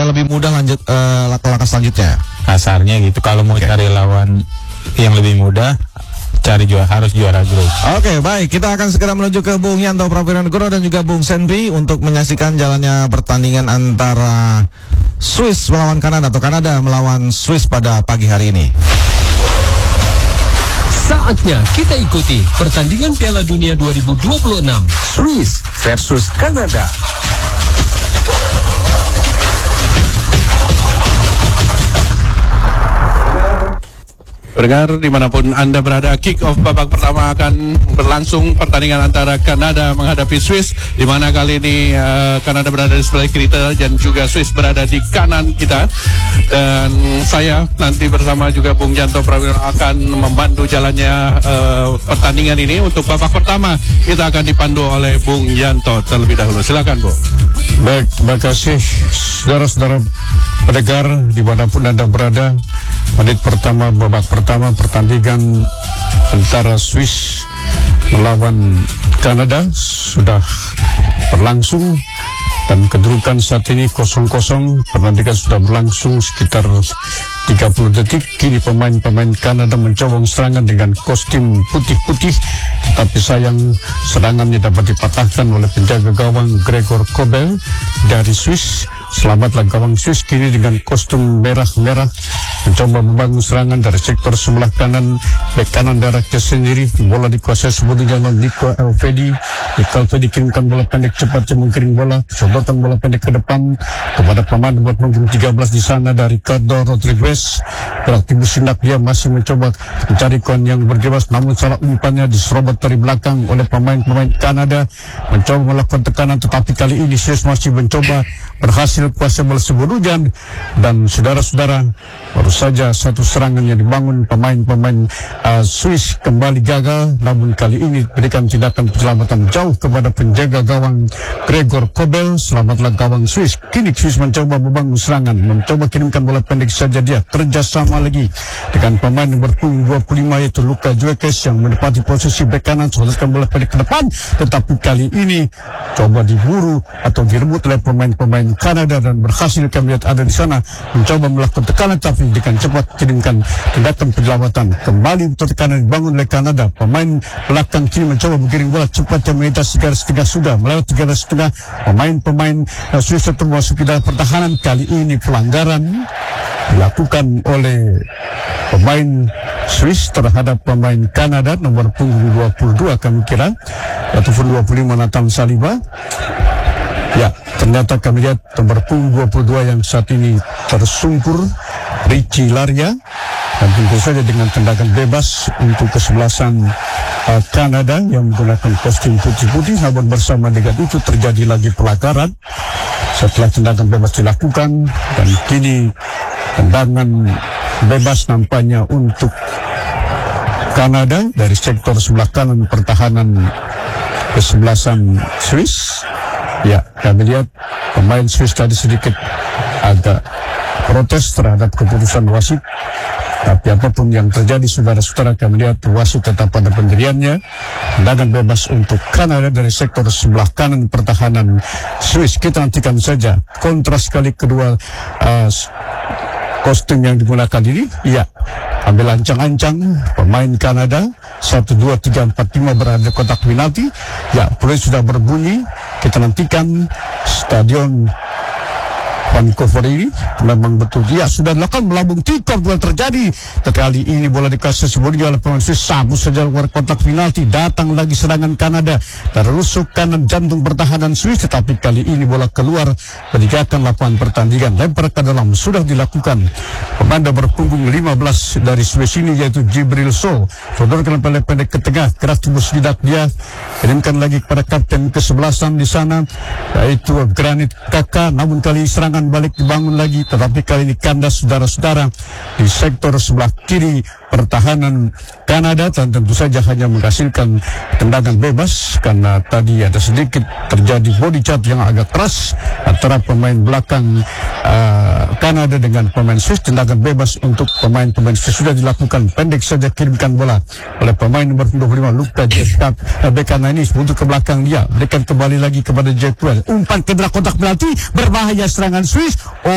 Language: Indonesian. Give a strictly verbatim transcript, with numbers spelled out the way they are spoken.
supaya lebih mudah lanjut uh, langkah-langkah selanjutnya. Kasarnya gitu, kalau mau okay. cari lawan yang lebih mudah, cari juara, harus juara grup. Oke, okay, baik. Kita akan segera menuju ke Bung Yanto Prawiranegoro dan juga Bung Senpi untuk menyaksikan jalannya pertandingan antara Swiss melawan Kanada atau Kanada melawan Swiss pada pagi hari ini. Saatnya kita ikuti pertandingan Piala Dunia dua ribu dua puluh enam Swiss versus Kanada. Pendengar dimanapun Anda berada, kick off babak pertama akan berlangsung. Pertandingan antara Kanada menghadapi Swiss, di mana kali ini uh, Kanada berada di sebelah kiri kita dan juga Swiss berada di kanan kita. Dan saya nanti bersama juga Bung Yanto Prawiranegoro akan membantu jalannya uh, pertandingan ini. Untuk babak pertama kita akan dipandu oleh Bung Yanto terlebih dahulu. Silakan, Bu. Baik, terima kasih saudara-saudara pendengar dimanapun Anda berada. Menit pertama babak pertama pertandingan antara Swiss melawan Kanada sudah berlangsung dan kedudukan saat ini kosong kosong. Pertandingan sudah berlangsung sekitar tiga puluh detik. Kini pemain-pemain Kanada mencoba serangan dengan kostum putih-putih, tapi sayang serangannya dapat dipatahkan oleh penjaga gawang Gregor Kobel dari Swiss. Selamatlah gawang Swiss kini dengan kostum merah-merah mencoba membangun serangan dari sektor sebelah kanan. Bek kanan daraknya sendiri, bola dikuasai sebetulnya oleh Nico Elvedi. Nico Elvedi kirimkan bola pendek cepat, mengkirim bola, sodotan bola pendek ke depan kepada pemain nomor punggung tiga belas di sana dari Ricardo Rodriguez. Beraktivis sinak, dia masih mencoba mencari kawan yang berdebas, namun salah umpannya diserobot dari belakang oleh pemain-pemain Kanada. Mencoba melakukan tekanan, tetapi kali ini Swiss masih mencoba berhasil kuasa bola seluruhnya. Dan saudara-saudara, baru saja satu serangan yang dibangun pemain-pemain uh, Swiss kembali gagal, namun kali ini berikan tindakan penyelamatan jauh kepada penjaga gawang Gregor Kobel. Selamatlah gawang Swiss. Kini Swiss mencoba membangun serangan, mencoba kirimkan bola pendek saja. Dia kerjasama lagi dengan pemain nomor dua puluh lima yaitu Luka Juekes yang menepati posisi bek kanan, sodorkan bola pendek ke depan, tetapi kali ini coba diburu atau direbut oleh pemain-pemain Kanada dan berhasil kami lihat ada di sana mencoba melakukan tekanan, tapi dengan cepat kirimkan tindakan penyelamatan. Kembali tekanan dibangun oleh Kanada. Pemain belakang kini mencoba mengirim bola cepat yang melintasi garis tengah, sudah melewati garis tengah. Pemain-pemain uh, Swiss termasuk dalam pertahanan. Kali ini pelanggaran dilakukan oleh pemain Swiss terhadap pemain Kanada nomor punggung dua puluh dua kami kira ataupun dua puluh lima Nathan Saliba. Ya, ternyata kami lihat nomor punggung dua puluh dua yang saat ini tersungkur, Richie Laria, dan tentu saja dengan tendangan bebas untuk kesebelasan uh, Kanada yang menggunakan kostum putih-putih. Namun bersama dengan itu terjadi lagi pelanggaran setelah tendangan bebas dilakukan, dan kini tendangan bebas nampaknya untuk Kanada dari sektor sebelah kanan pertahanan kesebelasan Swiss. Ya, kami lihat pemain Swiss tadi sedikit agak protes terhadap keputusan wasit. Tapi apapun yang terjadi, saudara-saudara, kami lihat wasit tetap pada pendiriannya. Tendangan bebas untuk Kanada dari sektor sebelah kanan pertahanan Swiss. Kita nantikan saja kontras kali kedua uh, kostum yang digunakan ini. Ya, ambil ancang-ancang pemain Kanada. Satu, dua, tiga, empat, lima berada di kotak penalti. Ya, peluit sudah berbunyi. Kita nantikan stadion Vancouver ini memang betul dia sudah dilakukan melambung tikor bola terjadi. Kali ini bola dikasih sebelumnya oleh pemain Swiss, sabu saja luar kotak penalti. Datang lagi serangan Kanada, terusuk kanan jantung pertahanan Swiss, tetapi kali ini bola keluar meninggalkan lapangan pertandingan. Lempar ke dalam sudah dilakukan pemain berpunggung lima belas dari Swiss ini yaitu Jibril So. Sodorkan bola pendek ke tengah, keras tembus lidak dia, kirimkan lagi kepada kapten kesebelasan di sana yaitu Granit Xhaka. Namun kali serangan balik dibangun lagi, tetapi kali ini kandas saudara-saudara di sektor sebelah kiri pertahanan Kanada, dan tentu saja hanya menghasilkan tendangan bebas karena tadi ada sedikit terjadi body charge yang agak keras antara pemain belakang uh, Kanada dengan pemain Swiss. Tendangan bebas untuk pemain-pemain Swiss sudah dilakukan, pendek saja kirimkan bola oleh pemain nomor dua puluh lima Luka Juekes. Bek kanan ini untuk ke belakang dia, berikan kembali lagi kepada Jack Well, umpan ke dalam kotak penalti, berbahaya serangan Swiss. Oh,